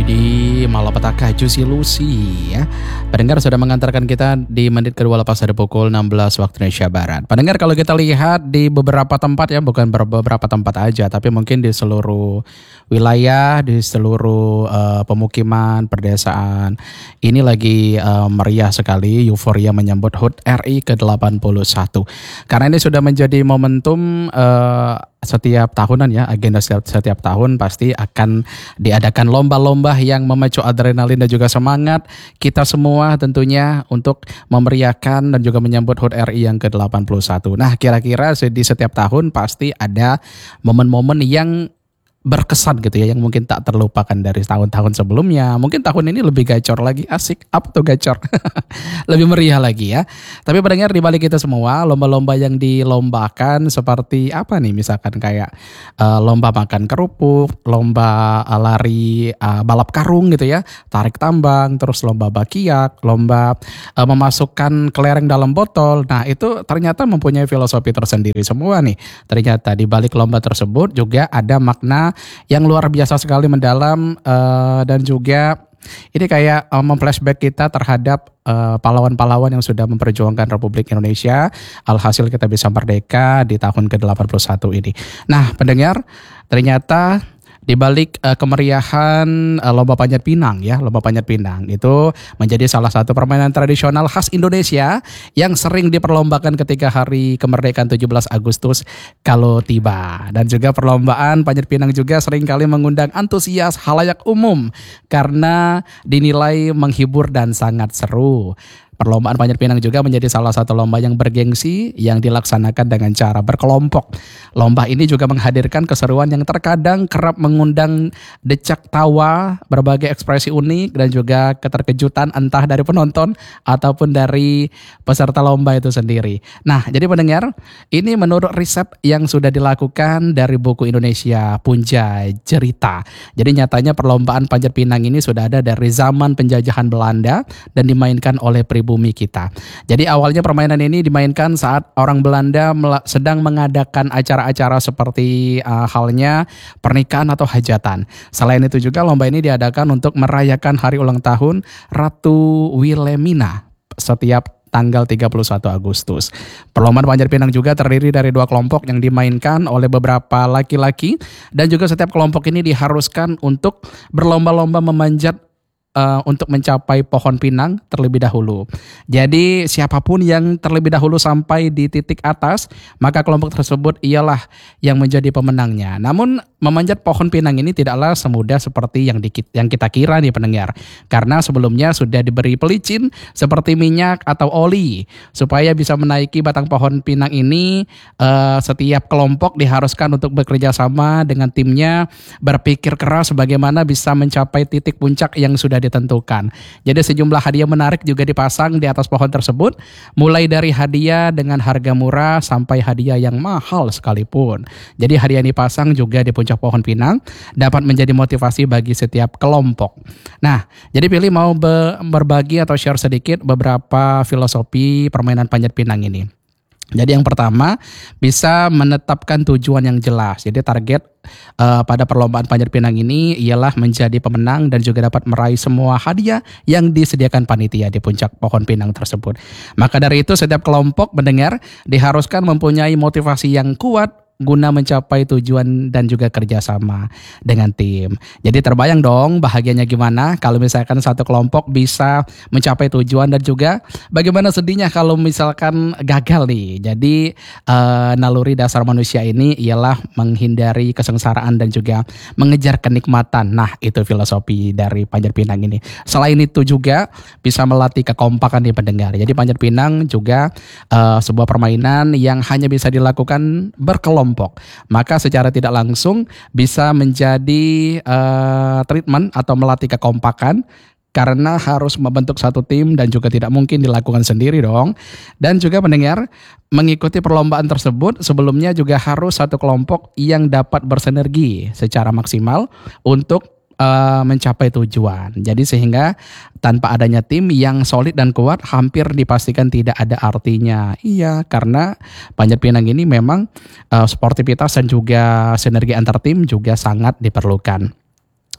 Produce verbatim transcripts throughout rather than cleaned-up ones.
Widih, malapetaka Juicy Lucy ya. Pendengar sudah mengantarkan kita di menit kedua lepas dari pukul enam belas waktu Indonesia Barat. Pendengar, kalau kita lihat di beberapa tempat ya, bukan beberapa tempat aja, tapi mungkin di seluruh wilayah, di seluruh uh, pemukiman, perdesaan, ini lagi uh, meriah sekali, euforia menyambut H U T R I ke delapan puluh satu. Karena ini sudah menjadi momentum uh, setiap tahunan ya, agenda setiap, setiap tahun pasti akan diadakan lomba-lomba yang memacu adrenalin dan juga semangat kita semua tentunya untuk memeriahkan dan juga menyambut H U T R I yang ke delapan puluh satu. Nah, kira-kira di setiap tahun pasti ada momen-momen yang berkesan gitu ya, yang mungkin tak terlupakan dari tahun-tahun sebelumnya. Mungkin tahun ini lebih gacor lagi, asik, apa tuh gacor? Lebih meriah lagi ya. Tapi pendengar, di balik kita semua, lomba-lomba yang dilombakan seperti apa nih? Misalkan kayak uh, lomba makan kerupuk, lomba uh, lari uh, balap karung gitu ya, tarik tambang, terus lomba bakiak, lomba uh, memasukkan kelereng dalam botol. Nah, itu ternyata mempunyai filosofi tersendiri semua nih. Ternyata di balik lomba tersebut juga ada makna yang luar biasa sekali mendalam, uh, dan juga ini kayak uh, memflashback kita terhadap uh, pahlawan-pahlawan yang sudah memperjuangkan Republik Indonesia. Alhasil kita bisa merdeka di tahun ke delapan puluh satu ini. Nah, pendengar, ternyata di balik uh, kemeriahan uh, lomba panjat pinang ya, lomba panjat pinang itu menjadi salah satu permainan tradisional khas Indonesia yang sering diperlombakan ketika hari kemerdekaan tujuh belas Agustus kalau tiba. Dan juga perlombaan panjat pinang juga sering kali mengundang antusias halayak umum karena dinilai menghibur dan sangat seru. Perlombaan panjat pinang juga menjadi salah satu lomba yang bergengsi yang dilaksanakan dengan cara berkelompok. Lomba ini juga menghadirkan keseruan yang terkadang kerap mengundang decak tawa, berbagai ekspresi unik, dan juga keterkejutan entah dari penonton ataupun dari peserta lomba itu sendiri. Nah, jadi pendengar, ini menurut riset yang sudah dilakukan dari buku Indonesia Punja Jerita. Jadi nyatanya perlombaan panjat pinang ini sudah ada dari zaman penjajahan Belanda dan dimainkan oleh pribumi bumi kita. Jadi awalnya permainan ini dimainkan saat orang Belanda sedang mengadakan acara-acara seperti uh, halnya pernikahan atau hajatan. Selain itu juga lomba ini diadakan untuk merayakan hari ulang tahun Ratu Wilhelmina setiap tanggal tiga puluh satu Agustus. Perlombaan panjat pinang juga terdiri dari dua kelompok yang dimainkan oleh beberapa laki-laki, dan juga setiap kelompok ini diharuskan untuk berlomba-lomba memanjat Uh, untuk mencapai pohon pinang terlebih dahulu. Jadi siapapun yang terlebih dahulu sampai di titik atas, maka kelompok tersebut ialah yang menjadi pemenangnya. Namun memanjat pohon pinang ini tidaklah semudah seperti yang, di, yang kita kira nih pendengar. Karena sebelumnya sudah diberi pelicin seperti minyak atau oli. Supaya bisa menaiki batang pohon pinang ini, uh, setiap kelompok diharuskan untuk bekerja sama dengan timnya, berpikir keras bagaimana bisa mencapai titik puncak yang sudah ditentukan. Jadi sejumlah hadiah menarik juga dipasang di atas pohon tersebut, mulai dari hadiah dengan harga murah sampai hadiah yang mahal sekalipun. Jadi hadiah yang dipasang juga di puncak pohon pinang dapat menjadi motivasi bagi setiap kelompok. Nah, jadi pilih mau be- berbagi atau share sedikit beberapa filosofi permainan panjat pinang ini. Jadi yang pertama, bisa menetapkan tujuan yang jelas. Jadi target uh, pada perlombaan panjat pinang ini ialah menjadi pemenang dan juga dapat meraih semua hadiah yang disediakan panitia di puncak pohon pinang tersebut. Maka dari itu setiap kelompok mendengar diharuskan mempunyai motivasi yang kuat guna mencapai tujuan dan juga kerjasama dengan tim. Jadi terbayang dong bahagianya gimana kalau misalkan satu kelompok bisa mencapai tujuan, dan juga bagaimana sedihnya kalau misalkan gagal nih. Jadi uh, naluri dasar manusia ini ialah menghindari kesengsaraan dan juga mengejar kenikmatan. Nah, itu filosofi dari panjat pinang ini. Selain itu juga bisa melatih kekompakan di pendengar. Jadi panjat pinang juga uh, sebuah permainan yang hanya bisa dilakukan berkelompok. Maka secara tidak langsung bisa menjadi uh, treatment atau melatih kekompakan, karena harus membentuk satu tim dan juga tidak mungkin dilakukan sendiri dong. Dan juga mendengar, mengikuti perlombaan tersebut sebelumnya juga harus satu kelompok yang dapat bersinergi secara maksimal untuk Uh, mencapai tujuan. Jadi sehingga tanpa adanya tim yang solid dan kuat hampir dipastikan tidak ada artinya. Iya, karena panjat pinang ini memang uh, sportivitas dan juga sinergi antar tim juga sangat diperlukan.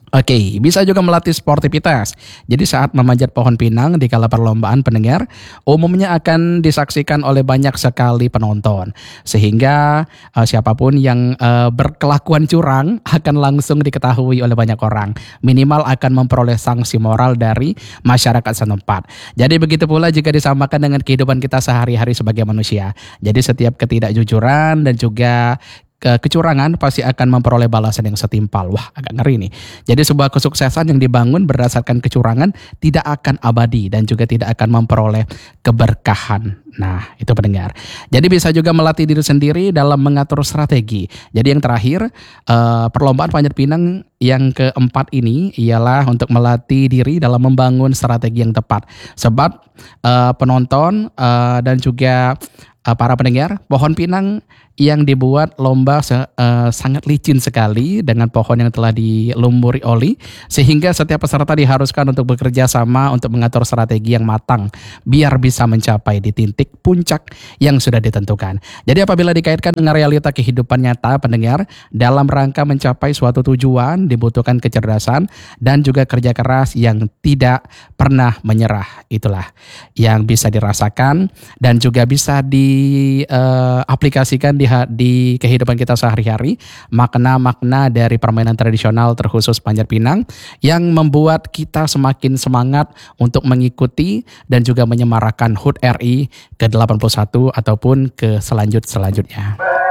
Oke, bisa juga melatih sportivitas. Jadi saat memanjat pohon pinang di kala perlombaan pendengar, umumnya akan disaksikan oleh banyak sekali penonton. Sehingga eh, siapapun yang eh, berkelakuan curang akan langsung diketahui oleh banyak orang. Minimal akan memperoleh sanksi moral dari masyarakat setempat. Jadi begitu pula jika disamakan dengan kehidupan kita sehari-hari sebagai manusia. Jadi setiap ketidakjujuran dan juga ke kecurangan pasti akan memperoleh balasan yang setimpal. Wah, agak ngeri nih. Jadi sebuah kesuksesan yang dibangun berdasarkan kecurangan tidak akan abadi dan juga tidak akan memperoleh keberkahan. Nah, itu pendengar. Jadi bisa juga melatih diri sendiri dalam mengatur strategi. Jadi yang terakhir, eh, perlombaan panjat pinang yang keempat ini ialah untuk melatih diri dalam membangun strategi yang tepat. Sebab eh, penonton eh, dan juga eh, para pendengar, pohon pinang yang dibuat lomba se- eh, sangat licin sekali dengan pohon yang telah dilumuri oli, sehingga setiap peserta diharuskan untuk bekerja sama untuk mengatur strategi yang matang biar bisa mencapai di titik puncak yang sudah ditentukan. Jadi apabila dikaitkan dengan realita kehidupan nyata pendengar, dalam rangka mencapai suatu tujuan dibutuhkan kecerdasan dan juga kerja keras yang tidak pernah menyerah. Itulah yang bisa dirasakan dan juga bisa diaplikasikan di di kehidupan kita sehari-hari, makna-makna dari permainan tradisional terkhusus panjat pinang yang membuat kita semakin semangat untuk mengikuti dan juga menyemarakan H U T R I ke delapan puluh satu ataupun ke selanjut-selanjutnya.